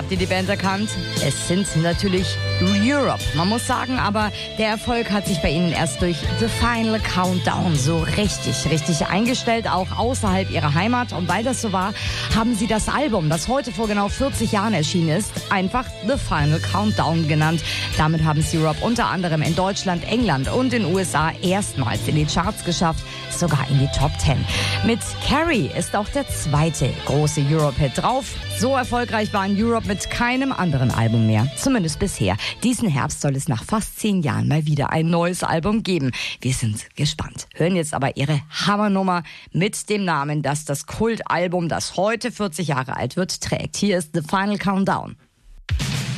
habt ihr die Band erkannt? Es sind natürlich Europe. Man muss sagen, aber der Erfolg hat sich bei ihnen erst durch The Final Countdown so richtig eingestellt, auch außerhalb ihrer Heimat. Und weil das so war, haben sie das Album, das heute vor genau 40 Jahren erschienen ist, einfach The Final Countdown genannt. Damit haben es Europe unter anderem in Deutschland, England und den USA erstmals in die Charts geschafft, sogar in die Top 10. Mit Carrie ist auch der zweite große Europe-Hit drauf. So erfolgreich waren Europe mit keinem anderen Album mehr, zumindest bisher. Diesen Herbst soll es nach fast 10 Jahren mal wieder ein neues Album geben. Wir sind gespannt. Hören jetzt aber ihre Hammernummer mit dem Namen, das Kultalbum, das heute 40 Jahre alt wird, trägt. Hier ist The Final Countdown.